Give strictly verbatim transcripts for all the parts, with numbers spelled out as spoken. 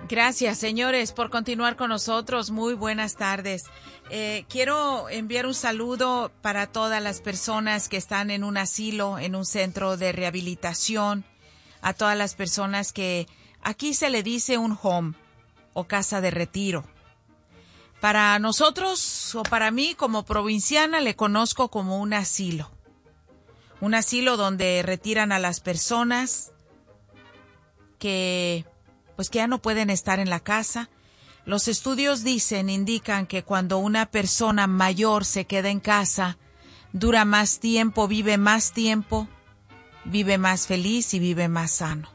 Gracias, señores, por continuar con nosotros. Muy buenas tardes. Eh, quiero enviar un saludo para todas las personas que están en un asilo, en un centro de rehabilitación, a todas las personas que aquí se le dice un home o casa de retiro. Para nosotros, o para mí como provinciana, le conozco como un asilo. Un asilo donde retiran a las personas que, pues que ya no pueden estar en la casa. Los estudios dicen, indican que cuando una persona mayor se queda en casa, dura más tiempo, vive más tiempo, vive más feliz y vive más sano.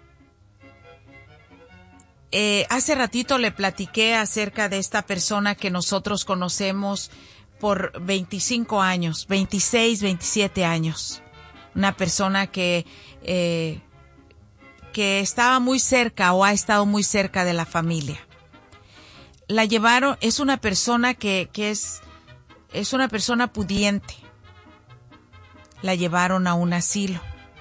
Eh, hace ratito le platiqué acerca de esta persona que nosotros conocemos por veinticinco años, veintiséis, veintisiete años. Una persona que, eh, que estaba muy cerca o ha estado muy cerca de la familia. La llevaron, es una persona que, que es, es una persona pudiente. La llevaron a un asilo.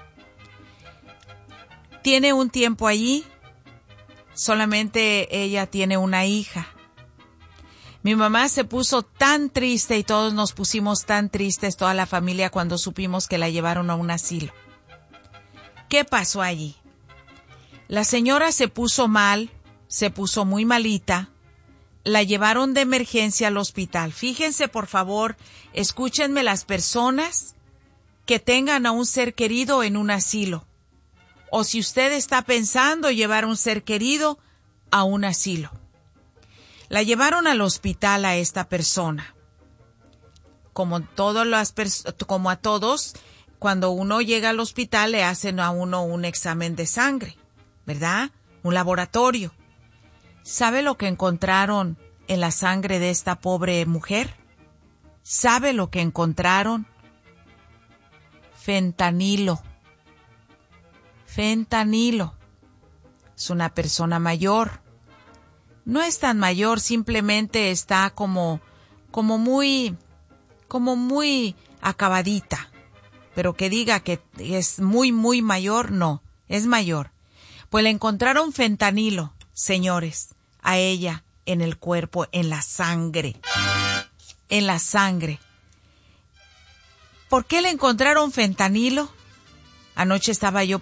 Tiene un tiempo allí. Solamente ella tiene una hija. Mi mamá se puso tan triste y todos nos pusimos tan tristes, toda la familia, cuando supimos que la llevaron a un asilo. ¿Qué pasó allí? La señora se puso mal, se puso muy malita, la llevaron de emergencia al hospital. Fíjense, por favor, escúchenme las personas que tengan a un ser querido en un asilo. O si usted está pensando llevar a un ser querido a un asilo. La llevaron al hospital a esta persona. Como, todas las pers- como a todos, cuando uno llega al hospital le hacen a uno un examen de sangre, ¿verdad? Un laboratorio. ¿Sabe lo que encontraron en la sangre de esta pobre mujer? ¿Sabe lo que encontraron? Fentanilo. Fentanilo. Es una persona mayor. No es tan mayor, simplemente está como, como muy, como muy acabadita. Pero que diga que es muy, muy mayor, no, es mayor. Pues le encontraron fentanilo, señores, a ella en el cuerpo, en la sangre. En la sangre. ¿Por qué le encontraron fentanilo? Anoche estaba yo